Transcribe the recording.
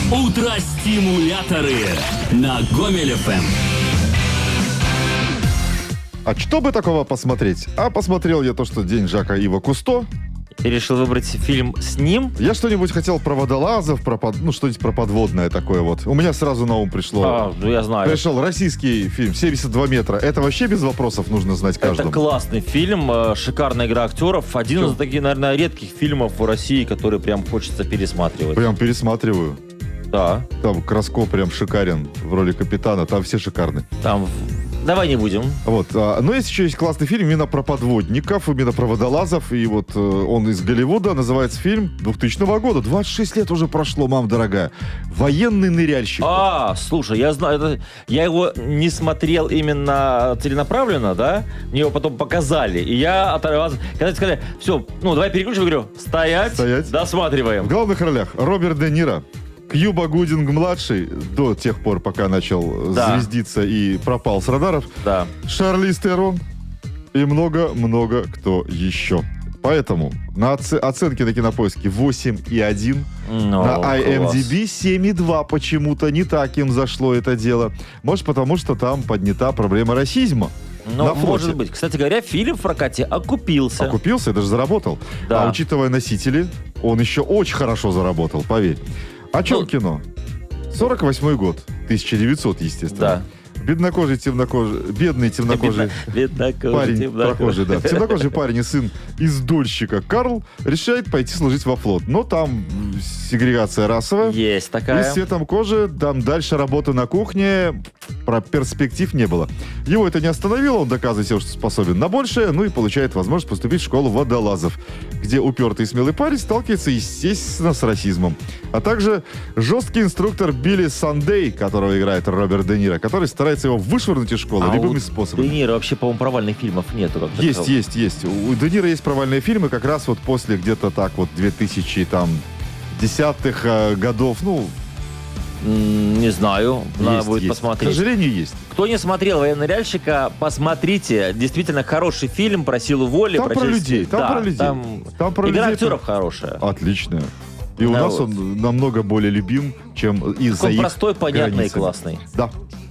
Утро-стимуляторы на Гомель ФМ. А что бы такого посмотреть? А посмотрел я то, что День Жака Ива Кусто. Ты решил выбрать фильм с ним? Я что-нибудь хотел про водолазов, что-нибудь про подводное такое вот. У меня сразу на ум пришло. Я знаю. Пришел российский фильм «72 метра». Это вообще без вопросов нужно знать каждому. Это классный фильм, шикарная игра актеров. Один из таких, наверное, редких фильмов в России, который прям хочется пересматривать. Прям пересматриваю. Да. Там Краско прям шикарен в роли капитана. Там все шикарны. Давай не будем. Вот. Но есть еще классный фильм именно про подводников, именно про водолазов. И вот он из Голливуда. Называется фильм 2000 года. 26 лет уже прошло, мам дорогая. «Военный ныряльщик». Слушай, я знаю. Я его не смотрел именно целенаправленно, да? Мне его потом показали. И я оторвался. Когда сказали, все, давай переключим, говорю, стоять. Досматриваем. В главных ролях Роберт Де Ниро, Кьюба Гудинг-младший, до тех пор, пока начал звездиться и пропал с радаров, Шарлиз Терон и много-много кто еще. Поэтому на оценки на Кинопоиске 8,1, на IMDb 7,2. Почему-то не так им зашло это дело. Может, потому что там поднята проблема расизма. Может быть. Кстати говоря, фильм в прокате окупился. Окупился и даже заработал. Да. А учитывая носители, он еще очень хорошо заработал, поверь. О чем кино? 48-й год. 1900, естественно. Да. Бедный темнокожий парень и сын издольщика Карл решает пойти служить во флот. Но там сегрегация расовая. Есть такая. И с цветом кожи, там дальше работы на кухне, про перспектив не было. Его это не остановило, он доказывает себе, что способен на большее, и получает возможность поступить в школу водолазов, где упертый и смелый парень сталкивается, естественно, с расизмом. А также жесткий инструктор Билли Сандей, которого играет Роберт Де Ниро, который старается его вышвырнуть из школы любыми способами. Де Ниро вообще, по-моему, провальных фильмов нету. Есть. У Де Ниро есть провальные фильмы, как раз вот после где-то так вот 2010-х годов, не знаю, надо будет посмотреть. К сожалению, есть. Кто не смотрел «Военного ныряльщика», посмотрите. Действительно хороший фильм про силу воли. Там про людей. Там игра актеров хорошая. Отличная. И у нас он намного более любим, чем из-за их простой, понятный и классный. Да.